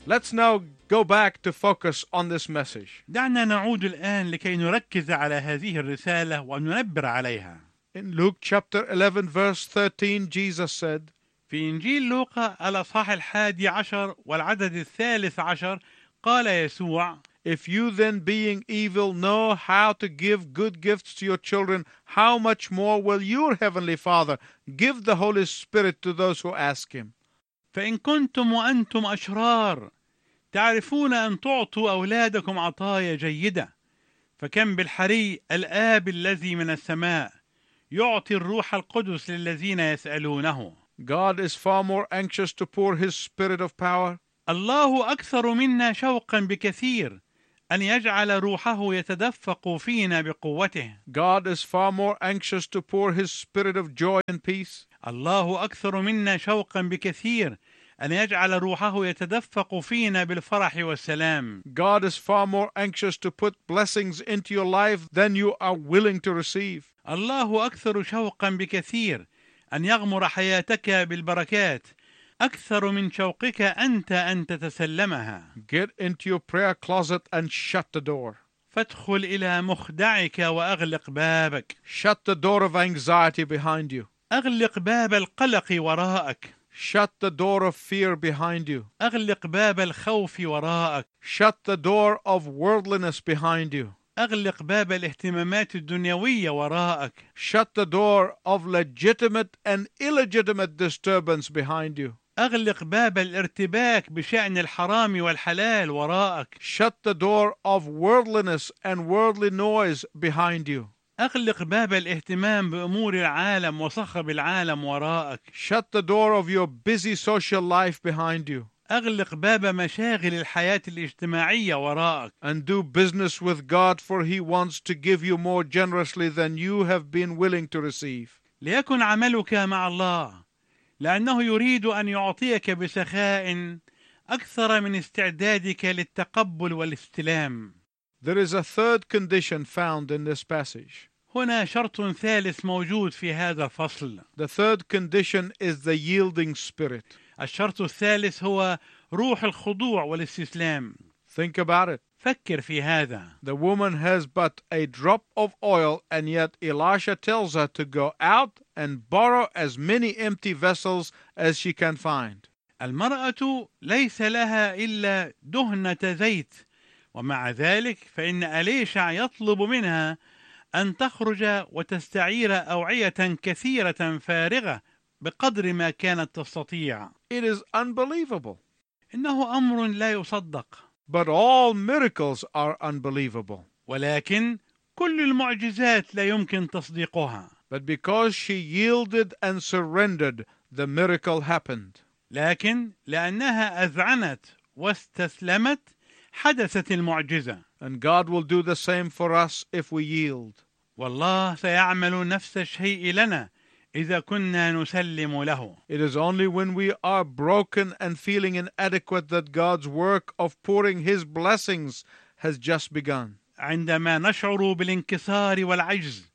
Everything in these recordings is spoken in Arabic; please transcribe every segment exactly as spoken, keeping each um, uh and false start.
Let's now go back to focus on this message. دعنا نعود الآن لكي نركز على هذه الرسالة وننبر عليها. In Luke chapter eleven verse thirteen, Jesus said, في إنجيل لوقا الأصحاح الحادي عشر والعدد الثالث عشر قال يسوع: If you then, being evil, know how to give good gifts to your children, how much more will your heavenly Father give the Holy Spirit to those who ask Him? فإن كنتم وأنتم أشرار تعرفون أن تعطوا أولادكم عطايا جيدة، فكم بالحري الآب الذي من السماء يعطي الروح القدس للذين يسألونه. God is far more anxious to pour His Spirit of power. الله أكثر منا شوقا بكثير أن يجعل روحه يتدفق فينا بقوته. God is far more anxious to pour His Spirit of joy and peace. الله أكثر منا شوقا بكثير أن يجعل روحه يتدفق فينا بالفرح والسلام. God is far more anxious to put blessings into your life than you are willing to receive. الله أكثر شوقا بكثير أن يغمر حياتك بالبركات أكثر من شوقك أنت أن تتسلمها. Get into your prayer closet and shut the door. فادخل إلى مخدعك وأغلق بابك. Shut the door of anxiety behind you. أغلق باب القلق وراءك. Shut the door of fear behind you. أغلق باب الخوف وراءك. Shut the door of worldliness behind you. أغلق باب الاهتمامات الدنيوية وراءك. Shut the door of legitimate and illegitimate disturbance behind you. أغلق باب الارتباك بشأن الحرام والحلال وراءك. Shut the door of worldliness and worldly noise behind you. أغلق باب الاهتمام بأمور العالم وصخب العالم وراءك. Shut the door of your busy social life behind you. أغلق باب مشاغل الحياة الاجتماعية وراءك. And do business with God, for He wants to give you more generously than you have been willing to receive. ليكن عملك مع الله، لأنه يريد أن يعطيك بسخاء أكثر من استعدادك للتقبل والاستلام. There is a third condition found in this passage. هنا شرط ثالث موجود في هذا الفصل. The third condition is the yielding spirit. الشرط الثالث هو روح الخضوع والاستسلام. Think about it. فكر في هذا. The woman has but a drop of oil, and yet Elisha tells her to go out and borrow as many empty vessels as she can find. المرأة ليس لها إلا دهنة زيت، ومع ذلك فإن أليشع يطلب منها أن تخرج وتستعير أوعية كثيرة فارغة بقدر ما كانت تستطيع. It is unbelievable. إنه أمر لا يصدق. But all miracles are unbelievable. ولكن كل المعجزات لا يمكن تصديقها. But because she yielded and surrendered, the miracle happened. لكن لأنها أذعنت واستسلمت حدثت المعجزة. And God will do the same for us if we yield. والله سيعمل نفس الشيء لنا إذا كنا نسلم له. It is only when we are broken and feeling inadequate that God's work of pouring His blessings has just begun. عندما نشعر بالانكسار والعجز،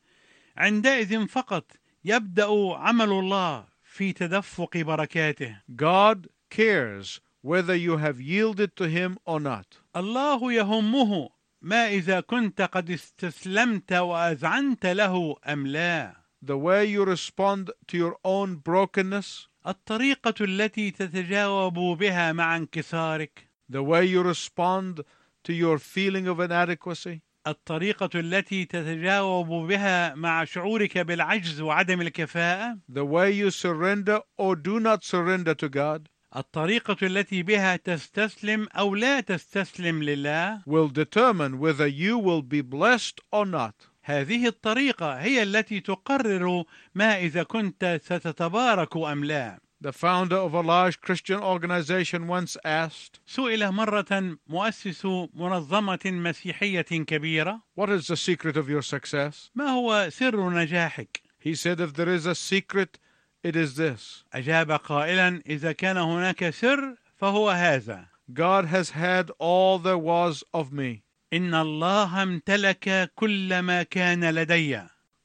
عندئذ فقط يبدأ عمل الله في تدفق بركاته. God cares whether you have yielded to Him or not. الله يهمه ما إذا كنت قد استسلمت وأذعنت له أم لا. The way you respond to your own brokenness, الطريقة التي تتجاوب بها مع انكسارك، the way you respond to your feeling of inadequacy, الطريقة التي تتجاوب بها مع شعورك بالعجز وعدم الكفاءة، the way you surrender or do not surrender to God, الطريقة التي بها تستسلم أو لا تستسلم لله، will determine whether you will be blessed or not. هذه الطريقة هي التي تقرر ما إذا كنت ستتبارك أم لا. The founder of a large Christian organization once asked, سئل مرة مؤسس منظمة مسيحية كبيرة: "What is the secret of your success?" ما هو سر نجاحك؟ He said, "If there is a secret, it is this. أجاب قائلا: إذا كان هناك سر فهو هذا: God has had all there was of me." إن الله امتلك كل ما كان لدي.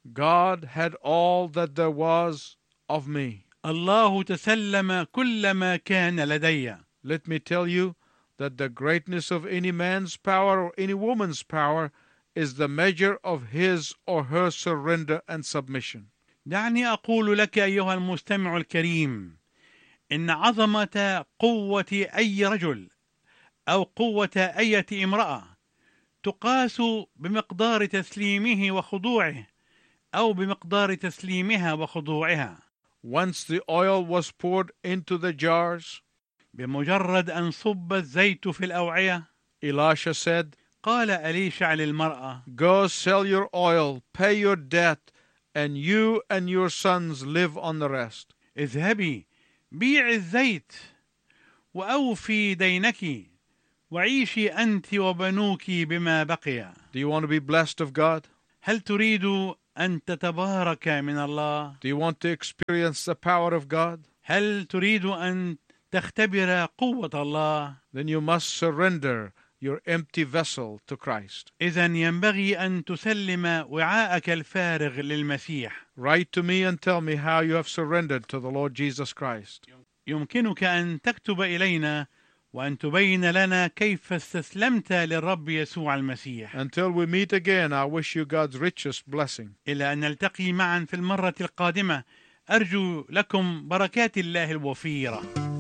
God had all that there was of me. الله تسلم كل ما كان لدي. Let me tell you, that the greatness of any man's power or any woman's power is the measure of his or her surrender and submission. دعني أقول لك أيها المستمع الكريم إن عظمة قوة أي رجل أو قوة أية امرأة تقاس بمقدار تسليمه وخضوعه أو بمقدار تسليمها وخضوعها. Once the oil was poured into the jars, بمجرد أن صب الزيت في الأوعية، Elisha said, قال أليشع للمرأة: "Go sell your oil, pay your debt, and you and your sons live on the rest." اذهبي بيع الزيت وأوفي دينك وعيشي أنت وبنوك بما بقي. Do you want to be blessed of God? هل تريد أن تتبارك من الله؟ Do you want to experience the power of God? هل تريد أن تختبر قوة الله؟ Then you must surrender your empty vessel to Christ. إذن ينبغي أن تسلم وعاءك الفارغ للمسيح. Write to me and tell me how you have surrendered to the Lord Jesus Christ. يمكنك أن تكتب إلينا وأن تبين لنا كيف استسلمت للرب يسوع المسيح. Until we meet again, I wish you God's richest blessing. إلى أن نلتقي معا في المرة القادمة، أرجو لكم بركات الله الوفيرة.